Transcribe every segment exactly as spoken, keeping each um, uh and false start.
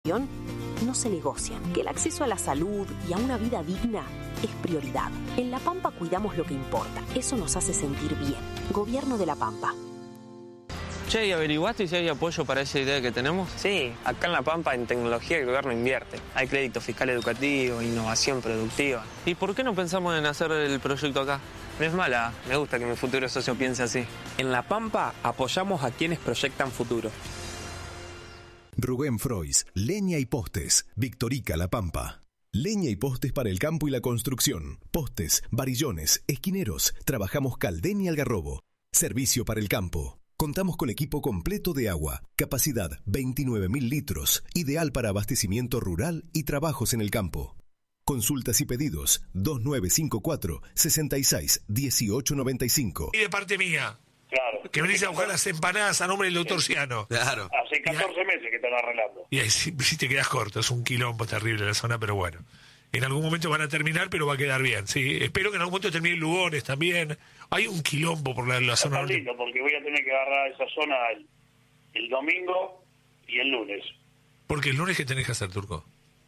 no se negocian, que el acceso a la salud y a una vida digna es prioridad. En La Pampa cuidamos lo que importa. Eso nos hace sentir bien. Gobierno de La Pampa. Che, ¿y averiguaste si hay apoyo para esa idea que tenemos? Sí, acá en La Pampa en tecnología el gobierno invierte. Hay crédito fiscal educativo, innovación productiva. ¿Y por qué no pensamos en hacer el proyecto acá? No es mala, me gusta que mi futuro socio piense así. En La Pampa apoyamos a quienes proyectan futuro. Rubén Frois, Leña y Postes, Victorica La Pampa. Leña y postes para el campo y la construcción. Postes, varillones, esquineros. Trabajamos Caldén y Algarrobo. Servicio para el campo. Contamos con equipo completo de agua. Capacidad veintinueve mil litros. Ideal para abastecimiento rural y trabajos en el campo. Consultas y pedidos dos nueve cinco cuatro, seis seis uno ocho nueve cinco. Y de parte mía. Claro. Que venís a buscar las empanadas a nombre del doctor Ciano. Claro. Hace catorce meses que están arreglando. Y ahí sí, sí te quedas corto, es un quilombo terrible la zona, pero bueno. En algún momento van a terminar, pero va a quedar bien, sí. Espero que en algún momento terminen Lugones también. Hay un quilombo por la, la zona norte. Lindo, porque voy a tener que agarrar esa zona el, el domingo y el lunes. Porque el lunes, ¿qué tenés que hacer, Turco?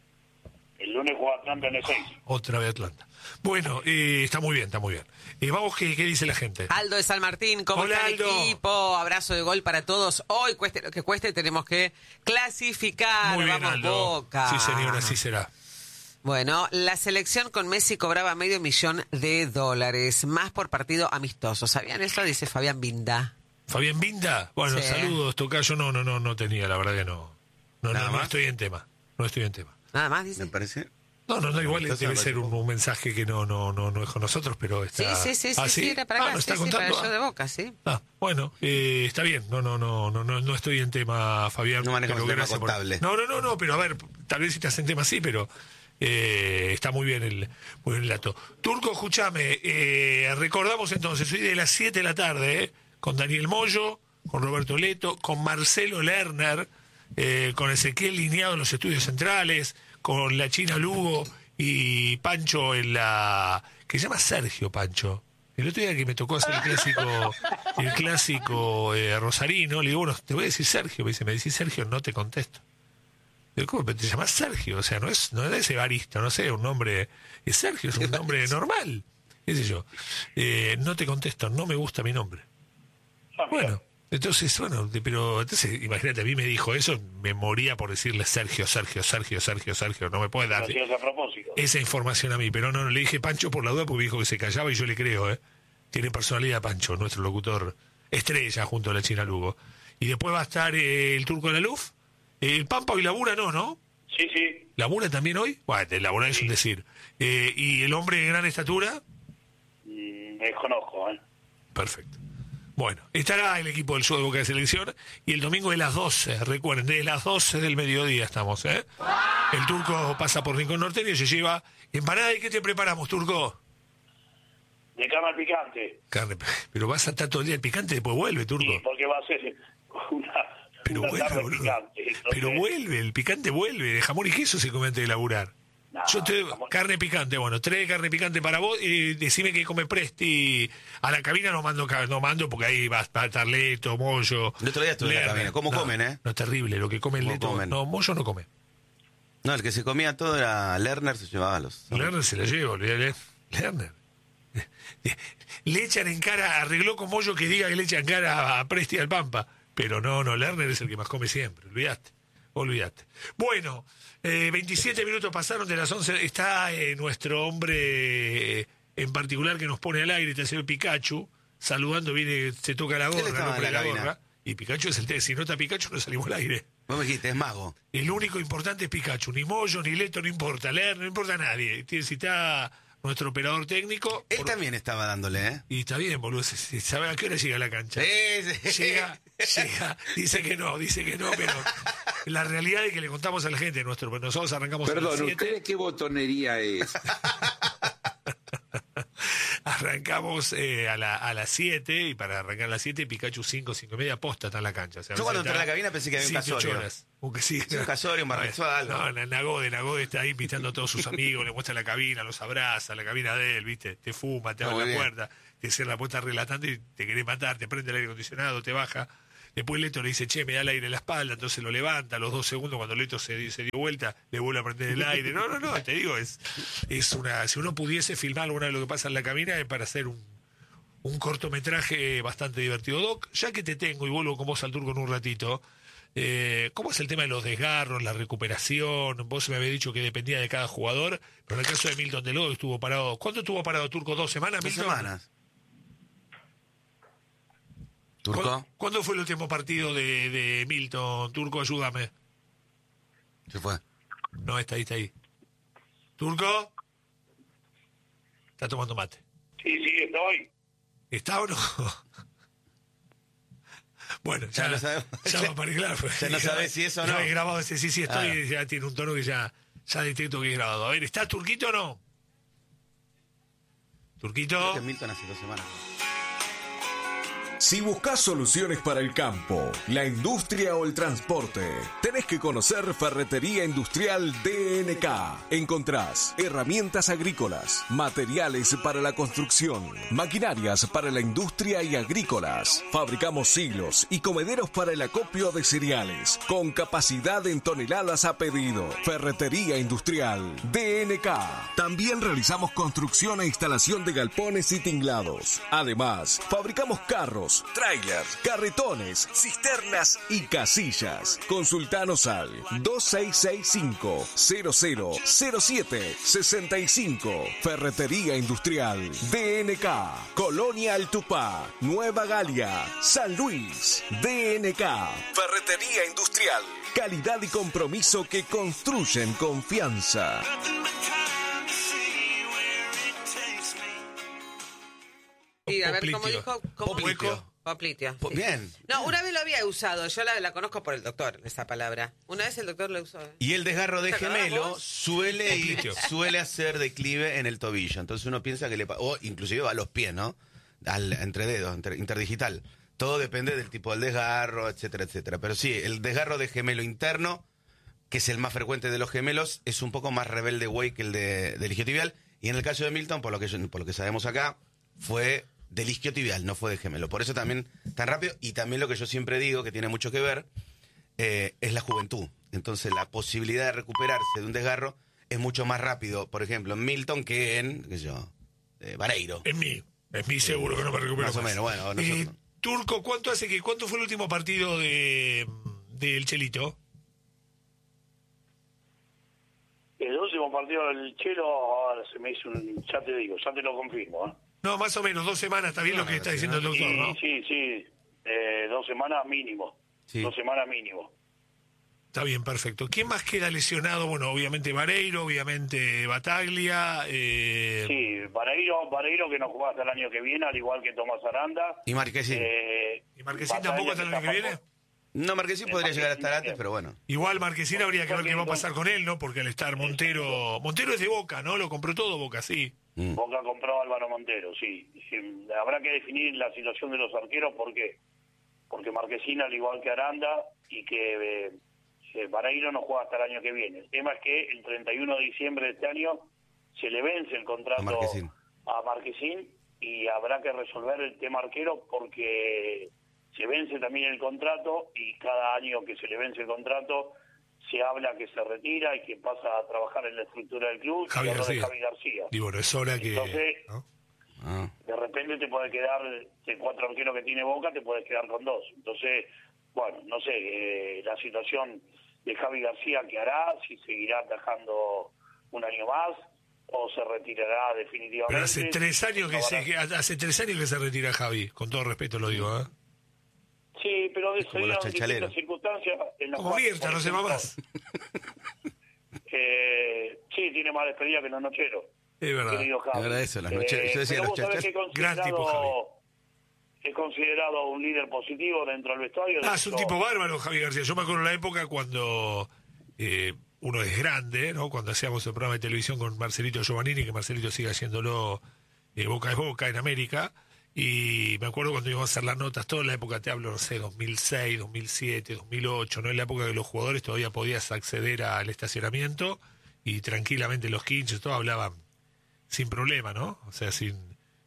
El lunes juega Atlanta en el seis. Otra vez Atlanta. Bueno, eh, está muy bien, está muy bien. Eh, vamos, ¿qué, ¿qué dice la gente? Aldo de San Martín, ¿cómo Hola, está el Aldo. equipo? Abrazo de gol para todos. Hoy, cueste lo que cueste, tenemos que clasificar. Muy bien, Vamos, Aldo. Boca. Sí, señora, así será. Bueno, la selección con Messi cobraba medio millón de dólares, más por partido amistoso. ¿Sabían eso? Dice Fabián Binda. Fabián Binda, bueno, Sí. saludos, tocayo. No, no, no, no tenía, la verdad que no. No, Nada no, no más. estoy en tema. No estoy en tema. Nada más, dice. Me parece. No, no, no, igual Entonces debe me ser parece un, poco. un mensaje que no, no, no, no es con nosotros, pero Sí, está. sí, sí, sí, ¿Ah, sí, era para Ah, acá, ¿no sí, está sí, para contando? el show Ah. de Boca, sí. Ah, bueno, eh, está bien. No, no, no, no, no, no estoy en tema, Fabián. No manejamos pero el tema gracias por- contable. No, no, no, no, pero a ver, tal vez si estás en tema sí, pero eh, está muy bien el, muy bien el dato. Turco, escúchame, eh, recordamos entonces, hoy de las siete de la tarde, eh, con Daniel Moyo, con Roberto Leto, con Marcelo Lerner, eh, con Ezequiel Lineado en los estudios centrales, con la China Lugo y Pancho en la... que se llama Sergio Pancho. El otro día que me tocó hacer el clásico, el clásico eh, rosarino, le digo, bueno, te voy a decir Sergio. Me dice, me decís Sergio, no te contesto. Digo, ¿cómo te llamas Sergio? O sea, no es, no es Evaristo, no sé, un nombre... Es Sergio, es un nombre normal. ¿Qué sé yo? Eh, no te contesto, no me gusta mi nombre. Ah, mira. Bueno, entonces, bueno, de- pero entonces, imagínate, a mí me dijo eso, me moría por decirle Sergio, Sergio, Sergio, Sergio, Sergio, no me puede Lo dar hacías a propósito. esa información a mí, pero no, no, le dije Pancho por la duda porque me dijo que se callaba y yo le creo, ¿eh? Tiene personalidad Pancho, nuestro locutor estrella junto a la China Lugo. Y después va a estar eh, el Turco de la Luz, el Pampa y Labura no, ¿no? Sí, sí. ¿Labura también hoy? Bueno, el Labura es un decir. Eh, ¿Y el hombre de gran estatura? Mm, desconozco, ¿eh? Perfecto. Bueno, estará el equipo del show de Boca de Selección y el domingo de las doce, recuerden, de las doce del mediodía estamos, ¿eh? El Turco pasa por Rincón Norteño y se lleva empanada. ¿Y qué te preparamos, Turco? De cama al picante. Carne, pero vas a estar todo el día el picante y después vuelve, Turco. Sí, porque va a ser una, Pero una vuelve, tarde boludo. picante. entonces- Pero vuelve, el picante vuelve. De jamón y queso se come antes de laburar. No, Yo te jamón- carne picante, bueno, tres carne picante para vos y decime que come Presti. A la cabina no mando ca- no mando porque ahí va a estar Leto, Moyo. El otro día estuve en la Lerner. cabina. ¿Cómo No, comen, eh? No, es terrible lo que come el ¿Cómo Leto. comen? No, Moyo no come. No, el que se comía todo era Lerner, se llevaba los. Lerner se la lleva, olvídale. Lerner. Le echan en cara, arregló con Moyo que diga que le echan cara a Presti y al Pampa. Pero no, no, Lerner es el que más come siempre, olvidaste, olvidaste. Bueno, eh, veintisiete minutos pasaron de las once, está eh, nuestro hombre eh, en particular que nos pone al aire, está el señor Pikachu, saludando, viene, se toca la Él gorra, estaba no en pone la la cabina. gorra, y Pikachu es el té, si no está Pikachu no salimos al aire. Vos me dijiste, es mago. El único importante es Pikachu, ni Moyo, ni Leto, no importa, Lerner, no importa a nadie, Tiene- si está nuestro operador técnico... Él por- también estaba dándole, ¿eh? Y está bien, boludo, se- se sabe a qué hora llega a la cancha. Sí, sí. Llega, llega, dice que no, dice que no, pero la realidad es que le contamos a la gente, nuestro, nosotros arrancamos a las Perdón, siete, ¿ustedes qué botonería es? arrancamos eh, a, la, a las siete, y para arrancar a las siete, Pikachu cinco, cinco y media, posta está en la cancha. O sea, Yo cuando está entré a la cabina pensé que había un siete, ocho casorio. horas. Un, que sí, Sí, un casorio, un barrexual, No, algo. no, Nagode, Nagode está ahí invitando a todos sus amigos, le muestra la cabina, los abraza, la cabina de él, ¿viste? Te fuma, te Ah, abre muy la bien. puerta, te cierra la puerta relatando y te querés matar, te prende el aire acondicionado, te baja. Después Leto le dice, che, me da el aire en la espalda, entonces lo levanta, a los dos segundos cuando Leto se, se dio vuelta, le vuelve a prender el aire. No, no, no, te digo, es, es una, si uno pudiese filmar alguna de lo que pasa en la cabina es para hacer un, un cortometraje bastante divertido. Doc, ya que te tengo y vuelvo con vos al Turco en un ratito, eh, ¿cómo es el tema de los desgarros, la recuperación? Vos me habías dicho que dependía de cada jugador, pero en el caso de Milton Delgado estuvo parado. ¿Cuánto estuvo parado Turco? ¿Dos semanas, Milton? Dos semanas. ¿Turco? ¿Cuándo, ¿Cuándo fue el último partido de, de Milton? Turco, ayúdame. Se fue. No, está ahí, está ahí. ¿Turco? Está tomando mate. Sí, sí, estoy. ¿Está o no? Bueno, ya, ya lo sabemos. Ya va para claro. Ya no sabes si eso o no. Ya he grabado ese, sí, sí, estoy, Ah. ya tiene un tono que ya, ya detecto que es grabado. A ver, ¿está Turquito o no? ¿Turquito? Creo que Milton hace dos semanas. Si buscas soluciones para el campo, la industria o el transporte, tenés que conocer Ferretería Industrial D N K. Encontrás herramientas agrícolas, materiales para la construcción, maquinarias para la industria y agrícolas. Fabricamos silos y comederos para el acopio de cereales, con capacidad en toneladas a pedido. Ferretería Industrial D N K. También realizamos construcción e instalación de galpones y tinglados. Además, fabricamos carros, trailers, carretones, cisternas y casillas. Consultanos al dos seis seis cinco, cero cero cero siete seis cinco. Ferretería Industrial D N K. Colonia Altupá, Nueva Galia, San Luis. D N K. Ferretería Industrial. Calidad y compromiso que construyen confianza. Y a ver, ¿cómo Popliteo. dijo? ¿Cómo Popliteo. dijo? Popliteo. Po- sí. Bien. No, una vez lo había usado. Yo la, la conozco por el doctor, esa palabra. Una vez el doctor lo usó. ¿eh? Y el desgarro de ¿Te acordás gemelo vos? suele ir- Popliteo. suele hacer declive en el tobillo. Entonces uno piensa que le pa- o inclusive va a los pies, ¿no? Al entre dedos, entre- interdigital. Todo depende del tipo del desgarro, etcétera, etcétera. Pero sí, el desgarro de gemelo interno, que es el más frecuente de los gemelos, es un poco más rebelde güey que el de, del isquiotibial. Y en el caso de Milton, por lo que yo- por lo que sabemos acá, fue del isquiotibial, no fue de gemelo. Por eso también tan rápido. Y también lo que yo siempre digo, que tiene mucho que ver, eh, es la juventud. Entonces la posibilidad de recuperarse de un desgarro es mucho más rápido, por ejemplo, en Milton que en, qué sé yo, eh, Vareiro. Es mí. Es mí seguro que no me recupero Más o menos, bueno, Eh, nosotros- Turco, ¿cuánto hace que cuánto fue el último partido de del Chelito? El último partido del Chelo, ahora se me hizo un... Ya te digo, ya te lo confirmo, ¿eh? No, más o menos, dos semanas, está bien lo que está diciendo el doctor, Sí, ¿no? sí, sí. Eh, dos semanas mínimo. Sí. Dos semanas mínimo. Está bien, perfecto. ¿Quién más queda lesionado? Bueno, obviamente Vareiro, obviamente Bataglia. Eh... Sí, Vareiro, Vareiro que no juega hasta el año que viene, al igual que Tomás Aranda. Y Marquesín. Eh, ¿Y Marquesín Bataglia tampoco hasta el año que está viene? No, Marquesín podría llegar a estar antes, pero bueno. Igual Marquesín habría que ver qué va a pasar con él, ¿no? Porque al estar Montero... Montero es de Boca, ¿no? Lo compró todo Boca, sí. Mm. Boca compró a Álvaro Montero, sí. Sí, habrá que definir la situación de los arqueros, ¿por qué? Porque Marquesín, al igual que Aranda, y que eh, Vareiro no juega hasta el año que viene. El tema es que el treinta y uno de diciembre de este año se le vence el contrato A Marquesín. a Marquesín y habrá que resolver el tema arquero porque se vence también el contrato y cada año que se le vence el contrato se habla que se retira y que pasa a trabajar en la estructura del club. Javi y hablo de García. Javi García. Y bueno, es hora que... Entonces, ¿no? Ah. de repente te puede quedar, de cuatro arqueros que tiene Boca, te puedes quedar con dos. Entonces, bueno, no sé, eh, la situación de Javi García, ¿qué hará? Si seguirá atajando un año más o se retirará definitivamente. Pero hace tres años que No se, habrá- que hace tres años que se retira Javi, con todo respeto lo digo, ¿eh? Sí, pero de como los distintas chachaleros. circunstancias en las Como cuales, Mirta, por no se va ejemplo, más. eh, sí, tiene más experiencia que los nocheros. Es verdad. Querido Javi. Es verdad eso, las noche- yo decía pero los vos sabés chachas. que es Gran tipo, considerado- es considerado un líder positivo dentro del vestuario. Ah, es un Dentro- tipo bárbaro, Javi García. Yo me acuerdo en la época cuando eh, uno es grande, ¿no? Cuando hacíamos el programa de televisión con Marcelito Giovannini, que Marcelito sigue haciéndolo eh, Boca es Boca en América. Y me acuerdo cuando íbamos a hacer las notas, toda la época, te hablo, no sé, dos mil seis, dos mil siete, dos mil ocho, ¿no? En la época que los jugadores todavía podías acceder al estacionamiento y tranquilamente los quinchos, todos hablaban sin problema, ¿no? O sea, sin,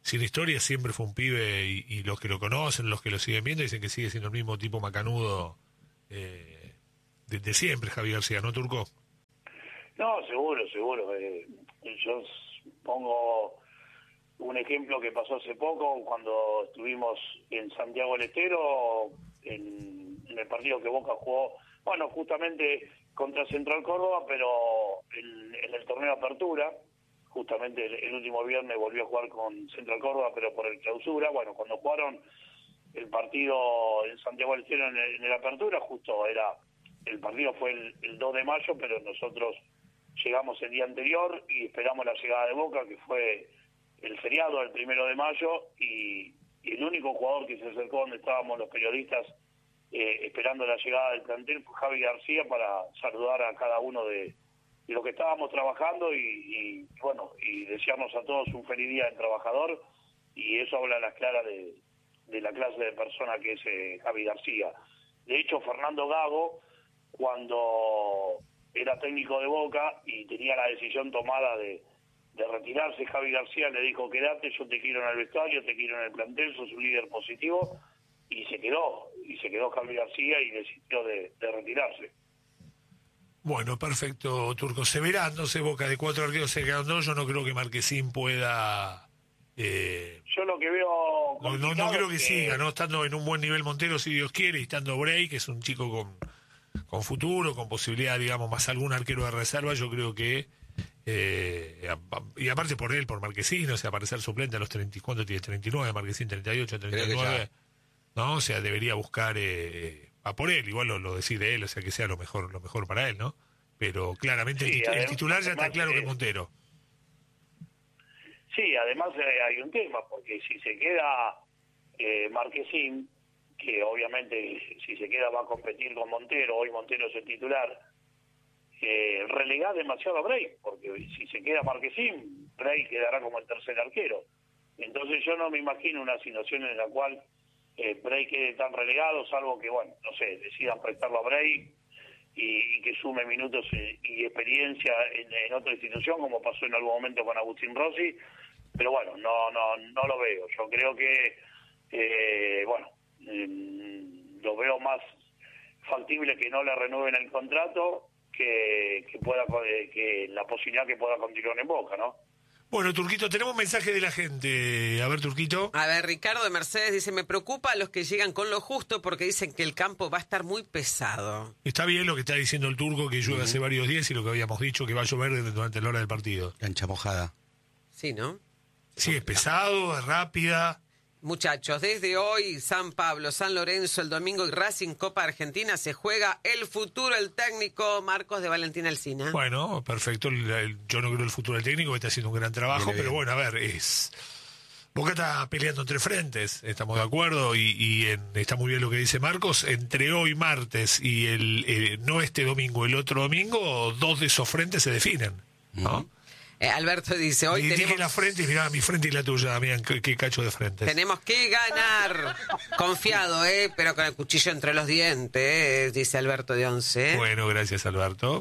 sin historia, siempre fue un pibe y, y los que lo conocen, los que lo siguen viendo, dicen que sigue siendo el mismo tipo macanudo eh, de, de siempre, Javi García, ¿no, Turco? No, seguro, seguro. Eh, yo pongo un ejemplo que pasó hace poco, cuando estuvimos en Santiago del Estero, en, en el partido que Boca jugó, bueno, justamente contra Central Córdoba, pero en, en el torneo de apertura, justamente el, el último viernes volvió a jugar con Central Córdoba, pero por el clausura. Bueno, cuando jugaron el partido en Santiago del Estero en el, en el apertura, justo era, el partido fue el, el dos de mayo, pero nosotros llegamos el día anterior y esperamos la llegada de Boca, que fue el feriado del primero de mayo, y, y el único jugador que se acercó donde estábamos los periodistas eh, esperando la llegada del plantel fue Javi García, para saludar a cada uno de, de los que estábamos trabajando y, y bueno, y desearnos a todos un feliz día del trabajador, y eso habla a las claras de, de la clase de persona que es eh, Javi García. De hecho, Fernando Gago, cuando era técnico de Boca y tenía la decisión tomada de, de retirarse, Javi García le dijo: quédate, yo te quiero en el vestuario, te quiero en el plantel, sos un líder positivo, y se quedó, y se quedó Javi García y decidió de, de retirarse. Bueno, perfecto, Turco. Se verá, no sé, Boca de cuatro arqueros se quedaron dos, yo no creo que Marquesín pueda... Eh, yo lo que veo... No, no, no creo que, que siga, ¿no? Estando en un buen nivel Montero, si Dios quiere, y estando Bray, que es un chico con... con futuro, con posibilidad, digamos, más algún arquero de reserva, yo creo que, eh, y aparte por él, por Marquesín, o sea, para ser suplente a los treinta, ¿cuánto tiene? treinta y nueve, Marquesín treinta y ocho, treinta y nueve, ¿no? O sea, debería buscar eh, a por él, igual lo, lo decide él, o sea, que sea lo mejor lo mejor para él, ¿no? Pero claramente sí, el, titu- además, el titular ya está claro que es Montero. Sí, además eh, hay un tema, porque si se queda eh, Marquesín, que obviamente si se queda va a competir con Montero, hoy Montero es el titular, eh, relegá demasiado a Bray, porque si se queda Marquesín, Bray quedará como el tercer arquero. Entonces yo no me imagino una situación en la cual eh, Bray quede tan relegado, salvo que, bueno, no sé, decidan prestarlo a Bray y, y que sume minutos y, y experiencia en, en otra institución, como pasó en algún momento con Agustín Rossi, pero bueno, no, no, no lo veo. Yo creo que, eh, bueno, lo veo más factible que no le renueven el contrato que, que pueda que la posibilidad que pueda continuar en Boca, ¿no? Bueno, Turquito, tenemos un mensaje de la gente. A ver, Turquito. A ver, Ricardo de Mercedes dice: me preocupa a los que llegan con lo justo porque dicen que el campo va a estar muy pesado. Está bien lo que está diciendo el Turco, que llueve uh-huh. hace varios días, y lo que habíamos dicho, que va a llover durante la hora del partido. Cancha mojada. Sí, ¿no? Sí, es pesado, es rápida. Muchachos, desde hoy, San Pablo, San Lorenzo, el domingo y Racing Copa Argentina, se juega el futuro, el técnico Marcos de Valentín Alsina. Bueno, perfecto. El, el, yo no creo el futuro del técnico, que está haciendo un gran trabajo, bien, pero bien. Bueno, a ver, es... Boca está peleando entre frentes, estamos de acuerdo, y, y en, está muy bien lo que dice Marcos. Entre hoy, martes, y el eh, no este domingo, el otro domingo, dos de esos frentes se definen, ¿no? Uh-huh. Eh, Alberto dice, hoy y tenemos... dije la frente y mirá, mi frente y la tuya, miren qué, qué cacho de frente. Tenemos que ganar. Confiado, ¿eh? Pero con el cuchillo entre los dientes, ¿eh? Dice Alberto de Once. Bueno, gracias, Alberto.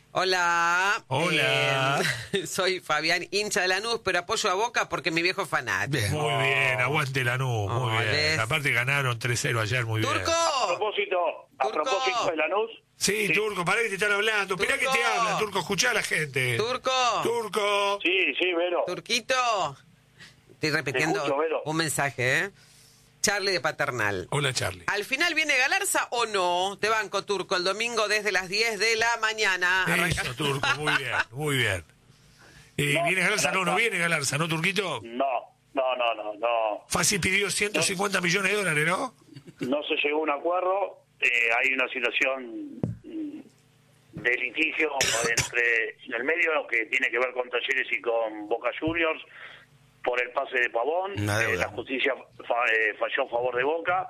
Hola. Hola. Eh, soy Fabián, hincha de Lanús, pero apoyo a Boca porque mi viejo es fanático. Bien. Muy bien, aguante Lanús, oh, muy bien. ¿Ves? Aparte ganaron tres cero ayer, muy ¡Turco! bien. A propósito, a ¡Turco! propósito de Lanús. Sí, sí, Turco, pará que te están hablando. Esperá que te hablan, Turco, escuchá a la gente. Turco. Turco. Sí, sí, Vero. Turquito. Estoy repitiendo escucho, Vero. un mensaje, ¿eh? Charlie de Paternal. Hola, Charlie. ¿Al final viene Galarza o no? Te banco, Turco, el domingo desde las diez de la mañana. Eso, Turco, muy bien, muy bien. Eh, No, ¿Viene Galarza? No, no no. viene Galarza, ¿no, Turquito? No, no, no, no, no. Fácil pidió ciento cincuenta millones de dólares, ¿no? No se llegó a un acuerdo. Eh, hay una situación mm, de litigio entre en el medio que tiene que ver con Talleres y con Boca Juniors por el pase de Pavón. Eh, la justicia fa, eh, falló a favor de Boca.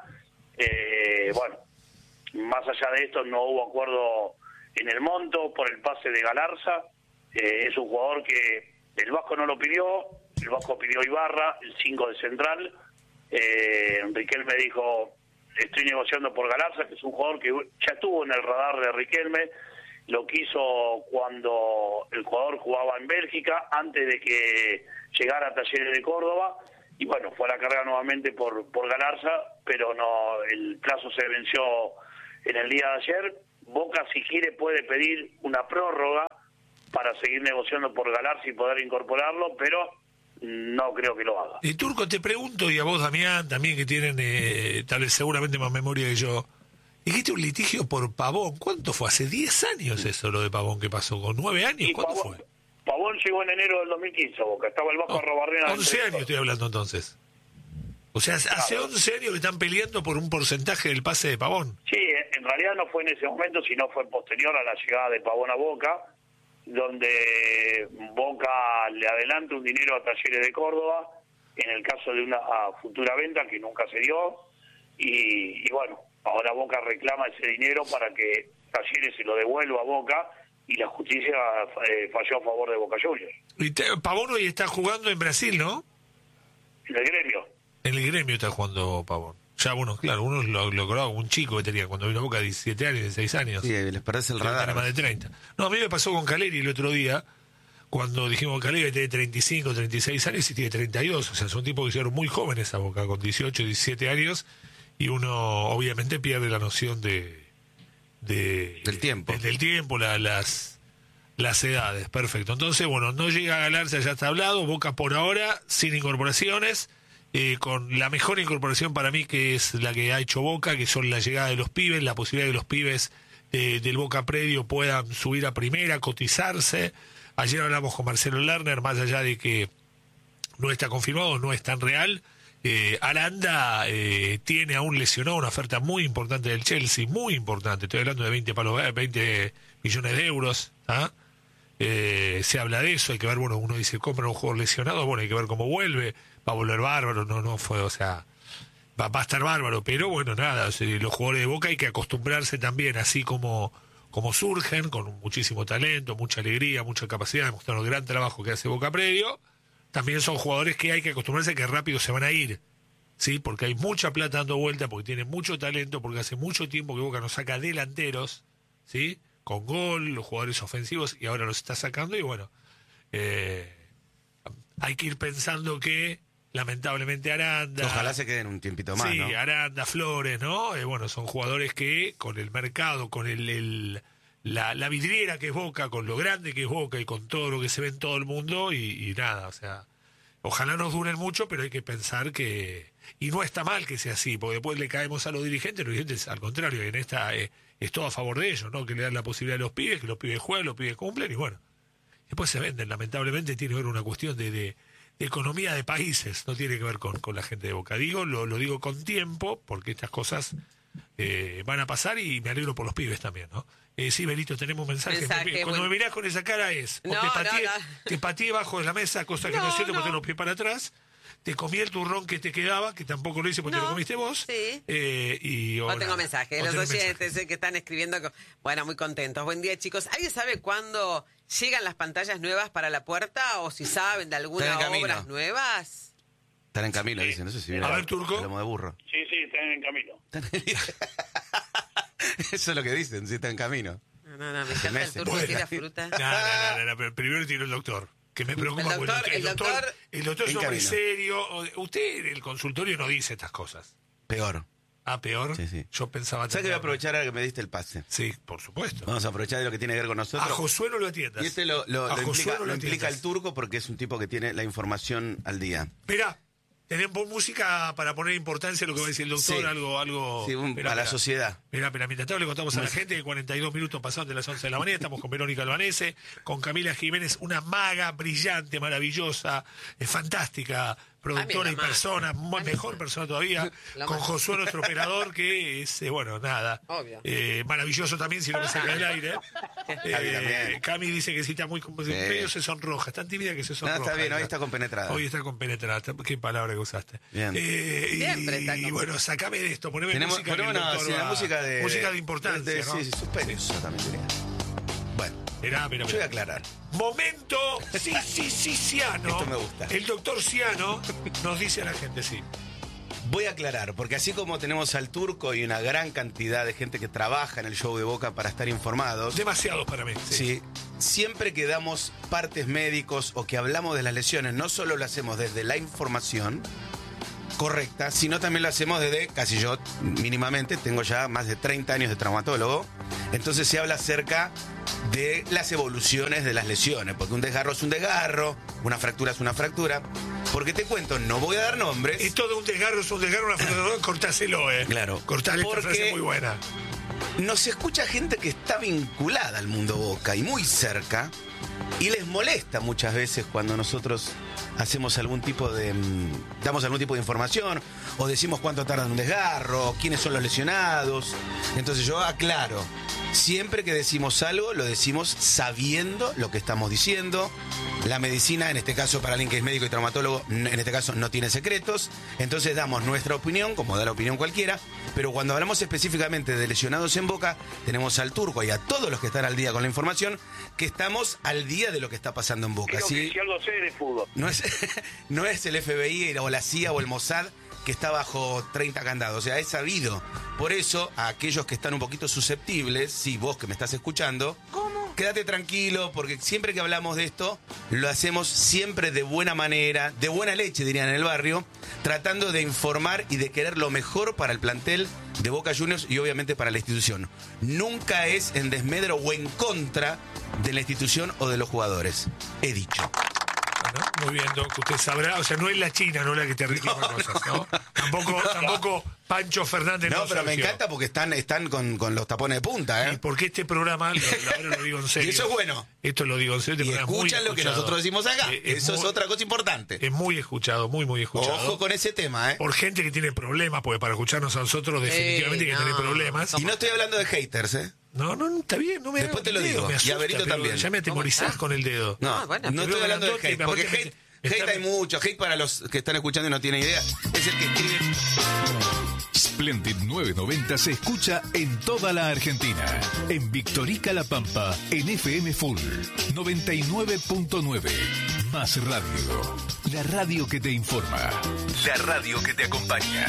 Eh, bueno, más allá de esto no hubo acuerdo en el monto por el pase de Galarza. Eh, es un jugador que el Vasco no lo pidió, el Vasco pidió Ibarra, el cinco de Central. Eh, Riquelme dijo: estoy negociando por Galarza, que es un jugador que ya estuvo en el radar de Riquelme. Lo quiso cuando el jugador jugaba en Bélgica, antes de que llegara a Talleres de Córdoba, y bueno, fue a la carrera nuevamente por, por Galarza, pero no, el plazo se venció en el día de ayer. Boca, si quiere, puede pedir una prórroga para seguir negociando por Galarza y poder incorporarlo, pero no creo que lo haga. Y Turco, te pregunto, y a vos, Damián, también, que tienen eh, tal vez seguramente más memoria que yo, dijiste un litigio por Pavón. ¿Cuánto fue? ¿Hace diez años eso lo de Pavón que pasó? ¿Con nueve años? Y ¿Cuándo Pavón, fue? Pavón llegó en enero del dos mil quince a Boca, estaba el Vasco Oh, Arrobarrena. once años estoy hablando entonces. O sea, hace Claro. once años que están peleando por un porcentaje del pase de Pavón. Sí, en realidad no fue en ese momento, sino fue posterior a la llegada de Pavón a Boca, donde Boca le adelanta un dinero a Talleres de Córdoba, en el caso de una futura venta que nunca se dio, y, y bueno, ahora Boca reclama ese dinero para que Talleres se lo devuelva a Boca, y la justicia eh, falló a favor de Boca Juniors. Y te, Pavón hoy está jugando en Brasil, ¿no? En el gremio. En el gremio está jugando Pavón. Ya, bueno, claro, uno lo logró, un chico que tenía cuando vino a Boca diecisiete años, dieciséis años. Sí, les parece el Debe radar. tener más de treinta. No, a mí me pasó con Caleri el otro día, cuando dijimos que Caleri tiene treinta y cinco, treinta y seis años y tiene treinta y dos. O sea, son tipos que llegaron muy jóvenes a Boca, con dieciocho, diecisiete años, y uno obviamente pierde la noción de... de Del tiempo. de- del tiempo, la- las, las edades. Perfecto. Entonces, bueno, no llega a Galarza, ya está hablado. Boca por ahora, sin incorporaciones. Eh, con la mejor incorporación para mí, que es la que ha hecho Boca, que son la llegada de los pibes, la posibilidad de que los pibes eh, del Boca Predio puedan subir a primera, cotizarse. Ayer hablamos con Marcelo Lerner, más allá de que no está confirmado, no es tan real. Eh, Aranda eh, tiene aún lesionado una oferta muy importante del Chelsea, muy importante, estoy hablando de veinte, palos, veinte millones de euros. ¿Ah? Eh, se habla de eso, hay que ver, bueno, uno dice, compra un jugador lesionado, bueno, hay que ver cómo vuelve, va a volver bárbaro, no, no fue, o sea, va, va a estar bárbaro, pero bueno, nada, o sea, los jugadores de Boca hay que acostumbrarse también, así como, como surgen, con muchísimo talento, mucha alegría, mucha capacidad, demostrando el gran trabajo que hace Boca Predio, también son jugadores que hay que acostumbrarse que rápido se van a ir, ¿sí? Porque hay mucha plata dando vuelta, porque tienen mucho talento, porque hace mucho tiempo que Boca nos saca delanteros, ¿sí? Con gol, los jugadores ofensivos, y ahora los está sacando, y bueno, eh, hay que ir pensando que, lamentablemente, Aranda... Ojalá se queden un tiempito más, sí, ¿no? Aranda, Flores, ¿no? Eh, bueno, son jugadores que, con el mercado, con el, el la, la vidriera que es Boca, con lo grande que es Boca, y con todo lo que se ve en todo el mundo, y, y nada, o sea, ojalá nos duren mucho, pero hay que pensar que... Y no está mal que sea así, porque después le caemos a los dirigentes, los dirigentes, al contrario, en esta... Eh, es todo a favor de ellos, ¿no? Que le dan la posibilidad a los pibes, que los pibes jueguen, los pibes cumplen, y bueno, después se venden. Lamentablemente tiene que ver una cuestión de, de, de economía de países, no tiene que ver con, con la gente de Boca. Digo, lo, lo digo con tiempo, porque estas cosas eh, van a pasar, y me alegro por los pibes también, ¿no? Eh, sí, Benito, tenemos un mensaje. Mensaje, Me- Cuando bueno. me mirás con esa cara es, o No, te, pateé, no, no. te pateé bajo de la mesa, cosa que no, No, es cierto, porque no. tengo los pies para atrás. Te comí el turrón que te quedaba, que tampoco lo hice porque No, te lo comiste vos. sí. Eh, y, O o tengo nada, mensajes, o los tenés oyentes mensajes. eh, que están escribiendo. co- Bueno, muy contentos. Buen día, chicos. ¿Alguien sabe cuándo llegan las pantallas nuevas para la puerta? ¿O si saben de algunas Están en camino. obras nuevas? Están en camino, dicen. No sé si viene A ver, Turco. Hablamos de burro. Sí, sí, están en camino. Eso es lo que dicen, sí, está en camino. No, no, no, me encanta el meses. turco Bueno. que tira fruta. No, no, no, no, pero primero tiene el doctor, que me preocupa El porque doctor- el doctor- el doctor es en un hombre camino. serio. O- Usted en el consultorio no dice estas cosas. Peor. Ah, peor. Sí, sí. Yo pensaba... ¿Sabes que voy a tenerlo. aprovechar ahora que me diste el pase? Sí, por supuesto. Vamos a aprovechar de lo que tiene que ver con A nosotros. Josué no lo atiendas. Y este lo, lo- A lo Josué implica, no lo lo implica atiendas. el turco porque es un tipo que tiene la información al día. Espera, tenemos música para poner importancia a lo que va a decir el doctor, Sí. algo... algo... Sí, un- Esperá, a la esperá. sociedad. Mira, pero mientras tanto le contamos a la gente que cuarenta y dos minutos pasaron de las once de la mañana, estamos con Verónica Albanese, con Camila Jiménez, una maga brillante, maravillosa, eh, fantástica, productora Amiga, y persona, mu- mejor persona todavía, La con más. Josué, nuestro operador, que es, eh, bueno, nada, Obvio. eh, maravilloso también, si no me saca del aire. Cami Eh, también. Cami dice que sí está muy, medio se sonroja, es tan tímida que se No, sonroja. está bien, hoy ella. está compenetrada. Hoy está compenetrada, qué palabra que usaste. Bien. Eh, y, Siempre está y con- bueno, sacame de esto, poneme Tenemos, música que ponemos el una, doctor sí, la va- música de... música de importancia, de- ¿no? Sí, sí, suspenso también diría. Bueno, Mirá, mirá, yo voy mirá. a aclarar. Momento, sí, sí, sí, Ciano. Esto me gusta. El doctor Ciano nos dice a la gente, sí. Voy a aclarar, porque así como tenemos al turco y una gran cantidad de gente que trabaja en el show de Boca para estar informados, Demasiados para mí. Sí. sí, siempre que damos partes médicos o que hablamos de las lesiones, no solo lo hacemos desde la información, correcta, sino también lo hacemos desde, casi yo mínimamente, tengo ya más de treinta años de traumatólogo, entonces se habla acerca de las evoluciones de las lesiones, porque un desgarro es un desgarro, una fractura es una fractura, porque te cuento, no voy a dar nombres. Y todo un desgarro es un desgarro, una fractura, cortáselo, eh. Claro. Cortale, esta frase muy buena. Nos escucha gente que está vinculada al mundo Boca y muy cerca, y les molesta muchas veces cuando nosotros hacemos algún tipo de damos algún tipo de información o decimos cuánto tarda un desgarro, quiénes son los lesionados. Entonces yo aclaro, siempre que decimos algo lo decimos sabiendo lo que estamos diciendo. La medicina, en este caso para alguien que es médico y traumatólogo, en este caso no tiene secretos, entonces damos nuestra opinión como da la opinión cualquiera, pero cuando hablamos específicamente de lesionados en Boca, tenemos al Turco y a todos los que están al día con la información, que estamos al día de lo que está pasando en Boca. Creo ¿Sí? que si algo sé de fútbol. No es, no es el F B I o la C I A o el Mossad que está bajo treinta candados, o sea, es sabido. Por eso, a aquellos que están un poquito susceptibles, sí, vos que me estás escuchando, ¿cómo? Quédate tranquilo, porque siempre que hablamos de esto, lo hacemos siempre de buena manera, de buena leche, dirían en el barrio, tratando de informar y de querer lo mejor para el plantel de Boca Juniors y obviamente para la institución. Nunca es en desmedro o en contra de la institución o de los jugadores. He dicho. Bueno, muy bien, Doc, usted sabrá, o sea, no es la China, no es la que te reclama no, cosas, ¿no? no. Tampoco, tampoco Pancho Fernández. No, no pero Sergio. me encanta porque están, están con, con los tapones de punta, ¿eh? Y porque este programa, lo, ahora lo digo en serio. Y eso es bueno. Esto lo digo en serio. Este y escuchan lo que nosotros decimos acá. Eh, es eso muy, es otra cosa importante. Es muy escuchado, muy, muy escuchado. Ojo con ese tema, ¿eh? Por gente que tiene problemas, porque para escucharnos a nosotros definitivamente hay eh, no, que tener problemas. Y no estoy hablando de haters, ¿eh? No, no, está bien, no me Después te lo dedo, digo. Me asusta, y a Berito también. Ya me atemorizás con el dedo. No, ah, bueno, no estoy hablando de hate, porque hate, hate hay mucho. Hate para los que están escuchando y no tienen idea. Es el que escribe. Splendid novecientos noventa se escucha en toda la Argentina. En Victorica La Pampa, en F M Full noventa y nueve punto nueve. Más radio. La radio que te informa. La radio que te acompaña.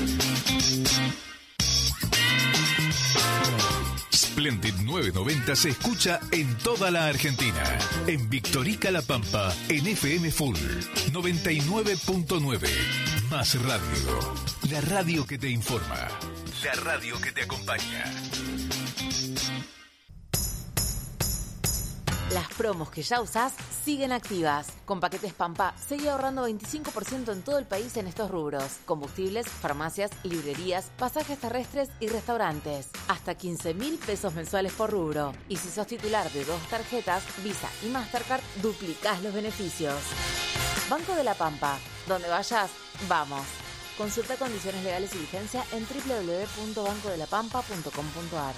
Splendid novecientos noventa se escucha en toda la Argentina. En Victorica La Pampa, en F M Full noventa y nueve punto nueve. Más radio. La radio que te informa. La radio que te acompaña. Las promos que ya usás siguen activas. Con Paquetes Pampa, seguí ahorrando veinticinco por ciento en todo el país en estos rubros. Combustibles, farmacias, librerías, pasajes terrestres y restaurantes. Hasta quince mil pesos mensuales por rubro. Y si sos titular de dos tarjetas, Visa y Mastercard, duplicás los beneficios. Banco de la Pampa. Donde vayas, vamos. Consulta condiciones legales y vigencia en doble u doble u doble u punto banco de la pampa punto com punto a r.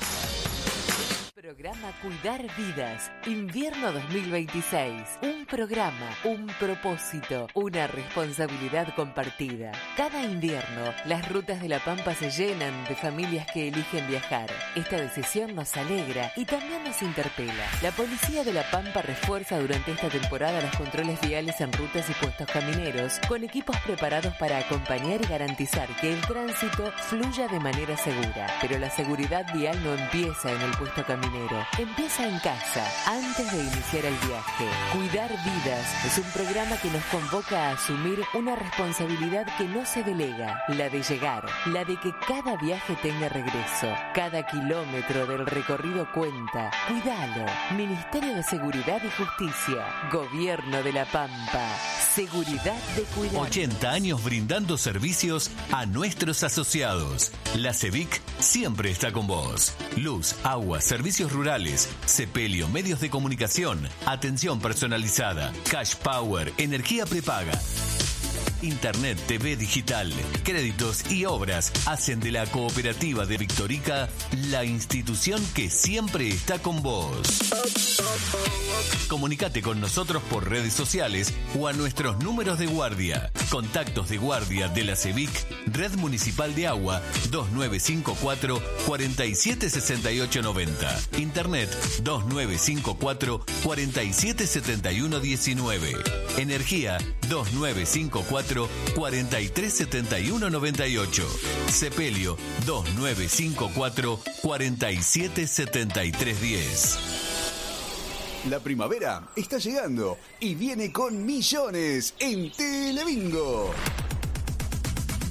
Programa Cuidar Vidas, invierno dos mil veintiséis. Un programa, un propósito, una responsabilidad compartida. Cada invierno, las rutas de La Pampa se llenan de familias que eligen viajar. Esta decisión nos alegra y también nos interpela. La Policía de La Pampa refuerza durante esta temporada los controles viales en rutas y puestos camineros, con equipos preparados para acompañar y garantizar que el tránsito fluya de manera segura. Pero la seguridad vial no empieza en el puesto caminero. Empieza en casa, antes de iniciar el viaje. Cuidar Vidas es un programa que nos convoca a asumir una responsabilidad que no se delega, la de llegar, la de que cada viaje tenga regreso. Cada kilómetro del recorrido cuenta. Cuidalo. Ministerio de Seguridad y Justicia. Gobierno de La Pampa. Seguridad de cuidar. ochenta años brindando servicios a nuestros asociados. La CEVIC siempre está con vos. Luz, agua, servicios rurales, Sepelio, medios de comunicación, atención personalizada, cash power, energía prepaga. Internet, T V digital, créditos y obras hacen de la cooperativa de Victorica la institución que siempre está con vos. Comunicate con nosotros por redes sociales o a nuestros números de guardia. Contactos de guardia de la CEVIC, Red Municipal de Agua, dos nueve cinco cuatro, cuatro siete seis ocho nueve cero. Internet, dos nueve cinco cuatro, cuatro siete siete uno uno nueve. Energía, dos nueve cinco cuatro, cuatro tres siete uno nueve ocho. Sepelio, dos nueve cinco cuatro, cuatro siete siete tres uno cero. La primavera está llegando y viene con millones en Telebingo.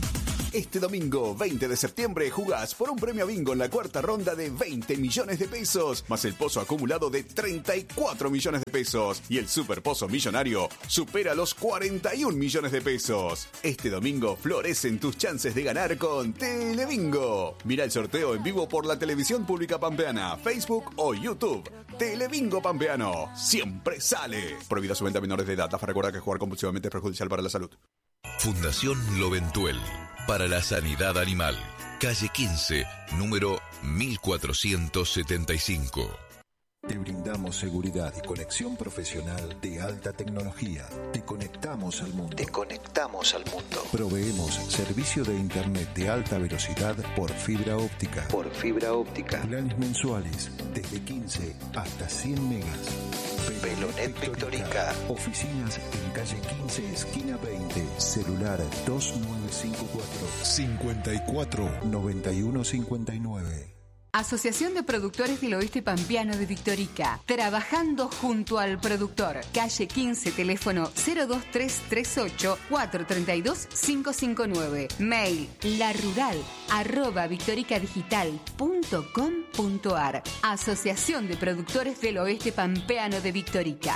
Este domingo, veinte de septiembre, jugás por un premio bingo en la cuarta ronda de veinte millones de pesos, más el pozo acumulado de treinta y cuatro millones de pesos. Y el super pozo millonario supera los cuarenta y un millones de pesos. Este domingo florecen tus chances de ganar con Telebingo. Mira el sorteo en vivo por la televisión pública pampeana, Facebook o YouTube. Telebingo Pampeano, siempre sale. Prohibida su venta a menores de edad. AFA recuerda que jugar compulsivamente es perjudicial para la salud. Fundación Loventuel, para la sanidad animal. Calle quince, número mil cuatrocientos setenta y cinco. Te brindamos seguridad y conexión profesional de alta tecnología. Te conectamos al mundo. Te conectamos al mundo. Proveemos servicio de internet de alta velocidad por fibra óptica. Por fibra óptica. Planes mensuales desde quince hasta cien megas. Pelonet Victorica. Oficinas en calle quince, esquina veinte. Celular dos nueve cinco cuatro, cincuenta y cuatro, noventa y uno cincuenta y nueve. Asociación de Productores del Oeste Pampeano de Victorica. Trabajando junto al productor. Calle quince, teléfono cero dos tres tres ocho, cuatro tres dos, cinco cinco nueve. Mail larural arroba victoricadigital punto com punto ar. Asociación de Productores del Oeste Pampeano de Victorica.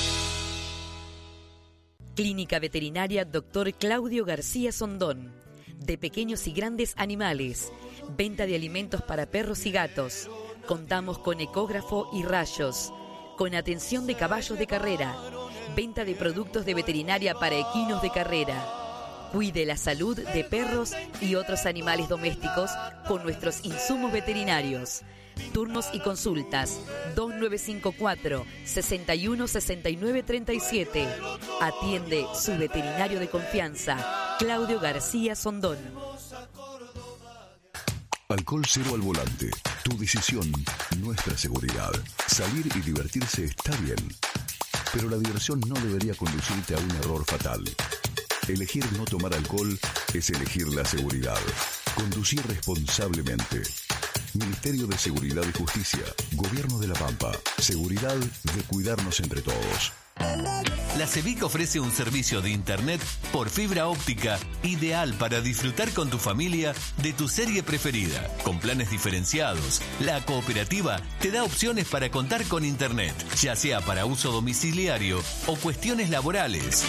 Clínica Veterinaria Doctor Claudio García Sondón. De pequeños y grandes animales. Venta de alimentos para perros y gatos. Contamos con ecógrafo y rayos. Con atención de caballos de carrera. Venta de productos de veterinaria para equinos de carrera. Cuide la salud de perros y otros animales domésticos con nuestros insumos veterinarios. Turnos y consultas dos nueve cinco cuatro, sesenta y uno, sesenta y nueve, treinta y siete. Atiende su veterinario de confianza, Claudio García Sondón. Alcohol cero al volante. Tu decisión, nuestra seguridad. Salir y divertirse está bien, pero la diversión no debería conducirte a un error fatal. Elegir no tomar alcohol es elegir la seguridad. Conducir responsablemente. Ministerio de Seguridad y Justicia. Gobierno de La Pampa. Seguridad de cuidarnos entre todos. La CEBIC ofrece un servicio de internet por fibra óptica ideal para disfrutar con tu familia de tu serie preferida. Con planes diferenciados, la cooperativa te da opciones para contar con internet, ya sea para uso domiciliario o cuestiones laborales.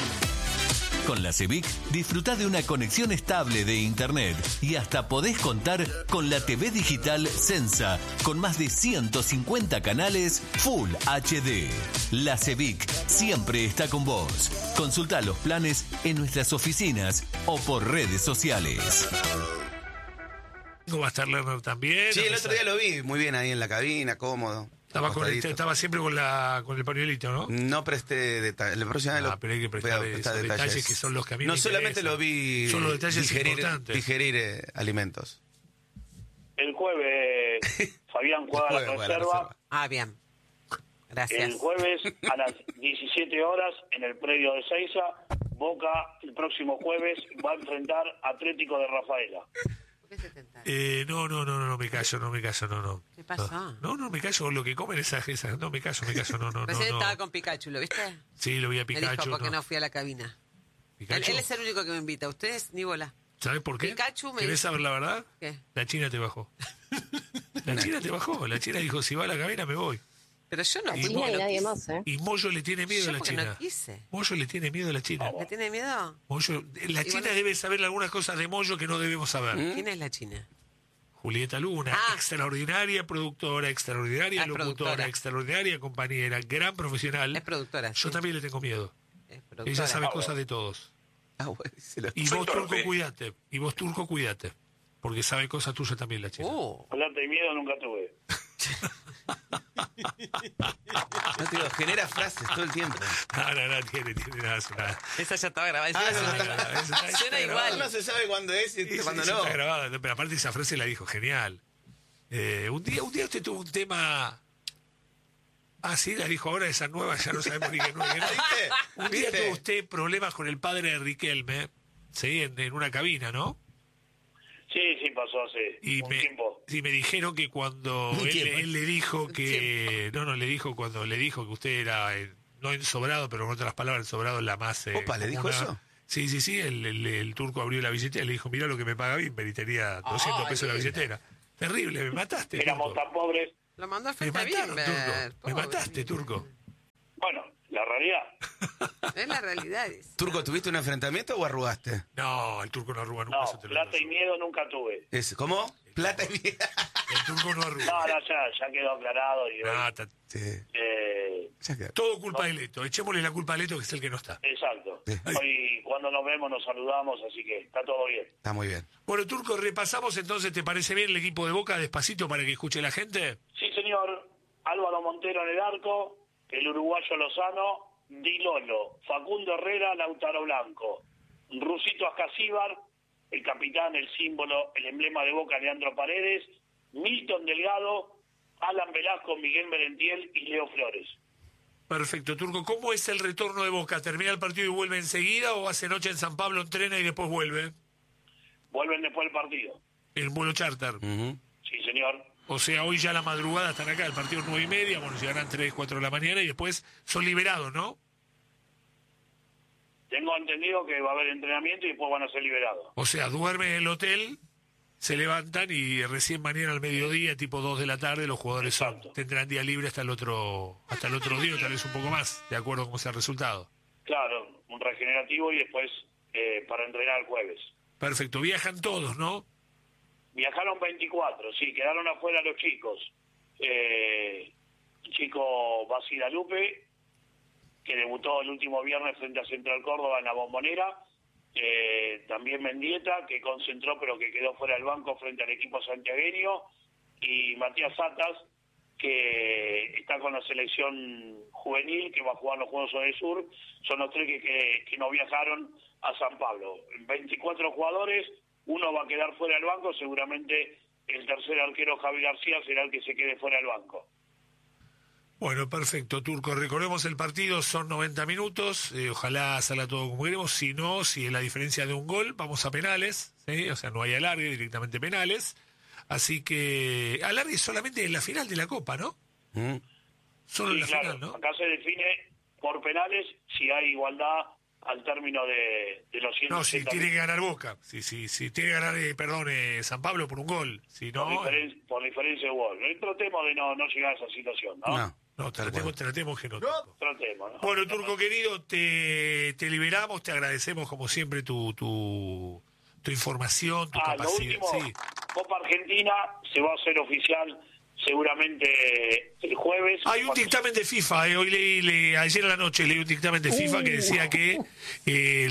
Con la CEBIC disfrutá de una conexión estable de internet y hasta podés contar con la T V digital Sensa con más de ciento cincuenta canales Full H D. La CEBIC siempre está con vos. Consultá los planes en nuestras oficinas o por redes sociales. ¿Va a estar Lerner también? Sí, el otro día lo vi muy bien ahí en la cabina, cómodo. Estaba, con el, estaba siempre con la con el pañuelito, ¿no? No presté detalles. La próxima vez ah, lo pero hay que prestar esos detalles. detalles que son los que a mí No me solamente interesan. lo vi son los detalles digerir, importantes. digerir eh, alimentos. El jueves Fabián juega la reserva. Ah, bien. Gracias. El jueves a las diecisiete horas en el predio de Seiza, Boca el próximo jueves va a enfrentar Atlético de Rafaela. Eh, no, no, no, no, no me callo, no me callo, no, no. ¿Qué pasó? No, no, me callo con lo que comen esas, esas. No, me callo, me callo, no, no, Recién no. estaba con Pikachu, ¿lo viste? Sí, lo vi a Pikachu. Me dijo porque no. no fui a la cabina. Él, ¿Pikachu? él es el único que me invita. Ustedes ni bola. ¿Sabes por qué? Pikachu me ¿Querés dice- saber la verdad? ¿Qué? La China te bajó. La China te bajó. La China dijo, si va a la cabina me voy. Pero yo no Y fui. Mo- no nadie quise. más, ¿eh? Y Moyo le tiene miedo Yo a la porque China. no quise. Moyo le tiene miedo a la China. ¿Le tiene miedo? Moyo, la Y China bueno- debe saber algunas cosas de Moyo que no debemos saber. ¿Quién es la China? Julieta Luna, Ah. extraordinaria productora, extraordinaria Ah, es locutora, productora. extraordinaria compañera, gran profesional. Es productora. Yo sí. también le tengo miedo. Es productora. Ella sabe cosas de todos. Ah, bueno, se lo- Y Soy vos, Turco, torpe. cuídate. Y vos, Turco, cuídate. Porque sabe cosas tuyas también la China. Uh, Hablarte de miedo nunca tuve. No te digo, genera frases todo el tiempo. No, no, no, tiene, tiene nada, es una- esa ya estaba grabada. Ah, Esa- eso está- Esa- esa- esa- Suena esa- igual. No se sabe cuándo es y Sí, cuándo sí, no. Está grabada, no, pero aparte esa frase la dijo, genial. Eh, un día un día usted tuvo un tema... Ah, sí, la dijo ahora, esa nueva, ya no sabemos ni qué nueva. qué no. ¿Viste? Un día ¿Viste? tuvo usted problemas con el padre de Riquelme, sí, en, en una cabina, ¿no? Sí, sí, pasó hace Y un me, tiempo. y me dijeron que cuando Un él, tiempo. él le dijo que... No, no, le dijo cuando le dijo que usted era, eh, no ensobrado, pero con otras palabras, ensobrado es la más... eh, Opa, ¿le dijo común, eso? Sí, sí, sí, el, el, el turco abrió la billetera y le dijo, mirá lo que me paga bien, meritaría doscientos pesos la billetera. Terrible, me mataste. Éramos turco. tan pobres. Lo mandó a Me mataron, Bimber, turco. Me mataste, turco. Bueno, la realidad. Es la realidad. Es. Turco, ¿tuviste un enfrentamiento o arrugaste? No, el turco no arruga nunca. No, eso te lo plata digo y miedo nunca tuve. Es, ¿Cómo? Plata y miedo. El turco no arruga. No, no, ya, ya quedó aclarado. Y, Ah, ta- Sí. eh, Todo culpa de Leto. Echémosle la culpa a Leto, que es el que no está. exacto. Hoy cuando nos vemos nos saludamos, así que está todo bien. Está muy bien. Bueno, Turco, repasamos entonces, ¿te parece bien el equipo de Boca despacito para que escuche la gente? Sí, señor. Álvaro Montero en el arco, el uruguayo Lozano, Di Lolo, Facundo Herrera, Lautaro Blanco, Rusito Ascasíbar, el capitán, el símbolo, el emblema de Boca, Leandro Paredes, Milton Delgado, Alan Velasco, Miguel Merentiel y Leo Flores. Perfecto, Turco. ¿Cómo es el retorno de Boca? ¿Termina el partido y vuelve enseguida o hace noche en San Pablo, entrena y después vuelve? Vuelven después del partido. El vuelo charter. Sí, señor. O sea, hoy ya a la madrugada están acá, el partido es nueve y media, bueno, llegarán tres, cuatro de la mañana y después son liberados, ¿no? Tengo entendido que va a haber entrenamiento y después van a ser liberados. O sea, duermen en el hotel, se levantan y recién mañana al mediodía, tipo dos de la tarde, los jugadores son, tendrán día libre hasta el otro hasta el otro día, o tal vez un poco más, de acuerdo con cómo sea el resultado. Claro, un regenerativo y después eh, para entrenar el jueves. Perfecto, viajan todos, ¿no? Viajaron veinticuatro, sí, quedaron afuera los chicos. Eh, el chico Basidalupe, que debutó el último viernes frente a Central Córdoba en la Bombonera. Eh, también Mendieta, que concentró pero que quedó fuera del banco frente al equipo santiagueño. Y Matías Satas, que está con la selección juvenil, que va a jugar los Juegos del Sur. Son los tres que, que, que no viajaron a San Pablo. veinticuatro jugadores, uno va a quedar fuera del banco, seguramente el tercer arquero Javi García será el que se quede fuera del banco. Bueno, perfecto, Turco. Recordemos el partido, son noventa minutos, eh, ojalá salga todo como queremos, si no, si es la diferencia de un gol, vamos a penales, ¿sí? O sea, no hay alargue, directamente penales, así que alargue solamente en la final de la Copa, ¿no? Mm. Solo Sí, en la claro, final, ¿no? acá se define por penales si hay igualdad al término de, de los ciento No, si sesenta tiene que ganar Boca, si sí, sí, sí, tiene que ganar, eh, perdón, eh, San Pablo por un gol, si no... por, diferen- por diferencia de gol. No tratemos de no, no llegar a esa situación, ¿no? No. No, tratemos, tratemos que no. Tratemos, ¿no? Bueno, Turco querido, te, te liberamos, te agradecemos como siempre tu tu, tu información, tu Ah, lo capacidad. último, Sí. Copa Argentina se va a hacer oficial seguramente el jueves. Hay un dictamen de FIFA, eh, hoy leí, leí- ayer en la noche leí un dictamen de FIFA que decía que eh,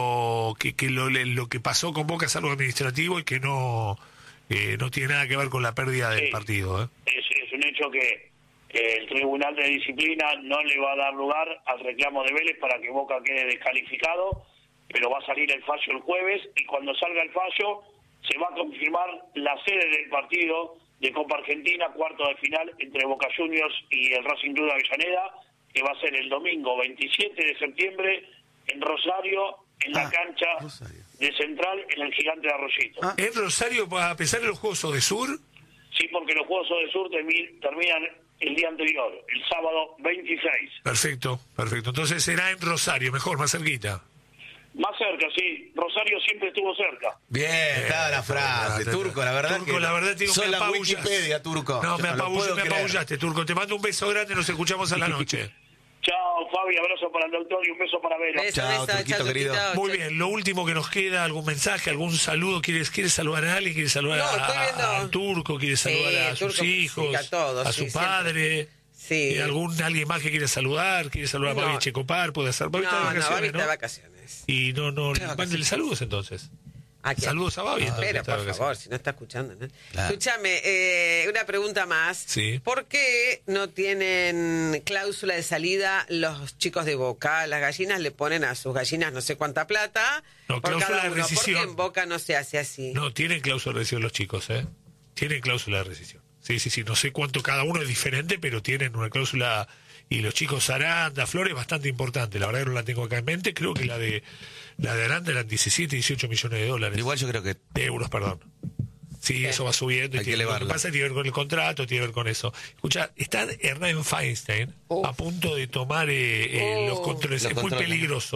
lo que, que lo, le- lo que pasó con Boca es algo administrativo y que no eh, no tiene nada que ver con la pérdida del Sí. partido. ¿eh? Es, es un hecho que eh, el Tribunal de Disciplina no le va a dar lugar al reclamo de Vélez para que Boca quede descalificado, pero va a salir el fallo el jueves y cuando salga el fallo se va a confirmar la sede del partido de Copa Argentina, cuarto de final entre Boca Juniors y el Racing Club de Avellaneda, que va a ser el domingo veintisiete de septiembre en Rosario, en la Ah, cancha Rosario. de Central, en el Gigante de Arroyito. Ah. En Rosario, a pesar de los Juegos de Sur, Sí, porque los Juegos de Sur termi- terminan el día anterior, el sábado veintiséis. perfecto, perfecto. Entonces será en Rosario, mejor, más cerquita. Más cerca, sí. Rosario siempre estuvo cerca. Bien, está la frase. no, no, Turco, la verdad Turco, que la verdad, digo, sos me la apabullas. Wikipedia, Turco. No, me, lo apabull- puedo me creer. apabullaste, Turco. Te mando un beso grande, nos escuchamos a la noche. Chao, Fabi, abrazo para el doctor y un beso para Vero. Beso, Chao, beso, Turquito chao, querido. Turquito, Muy chao. bien, lo último que nos queda, algún mensaje, algún saludo. ¿Quieres, quieres saludar a alguien? ¿Quieres saludar No, a- estoy viendo- a- al Turco? ¿Quieres Sí, saludar a sus Turco, hijos? sí, a todos, a sí, su siempre. padre? Sí. ¿Y algún alguien más que quiere saludar? ¿Quiere saludar a No. Babi Checopar? Puede ser. Babi está de No, no, vacaciones, Babi está de ¿no? vacaciones. Y no, no, Está de mándale saludos entonces. ¿A quién? Saludos a Babi. entonces, Espera, está de por vacaciones. favor, si no está escuchando. ¿no? Claro. Escúchame, eh, una pregunta más. Sí. ¿Por qué no tienen cláusula de salida los chicos de Boca? Las gallinas le ponen a sus gallinas no sé cuánta plata No, por cláusula cada de uno. ¿Por qué rescisión. en Boca no se hace así? No, tienen cláusula de rescisión los chicos, ¿eh? Tienen cláusula de rescisión. Sí, sí, sí. No sé cuánto cada uno es diferente, pero tienen una cláusula. Y los chicos Aranda, Flores, bastante importante. La verdad que no la tengo acá en mente. Creo que la de la de Aranda eran diecisiete, dieciocho millones de dólares. Igual yo creo que De euros, perdón. Sí, eso va subiendo. Hay Y que tiene, lo que elevarla. pasa tiene que ver con el contrato, tiene que ver con eso. Escucha, está Hernán Feinstein a punto de tomar eh, eh, Oh. los controles. Los es controles. muy peligroso.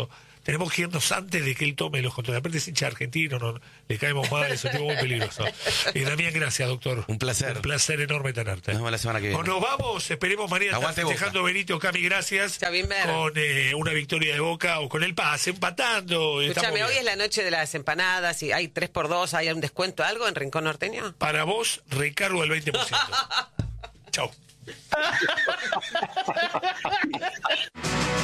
tenemos que irnos antes de que él tome los controles. Aparte es hincha argentino, no, le caemos mal, es un tipo muy peligroso. Y Damián, gracias, doctor. Un placer. Un placer enorme tenerte. Nos vemos la semana que viene. O nos vamos, esperemos mañana estar festejando Benito, Cami, gracias. Con eh, una victoria de Boca o con el pase, empatando. Escúchame, hoy es la noche de las empanadas y hay tres por dos, ¿hay un descuento, algo en Rincón Norteño? Para vos, recargo del veinte por ciento. Chau.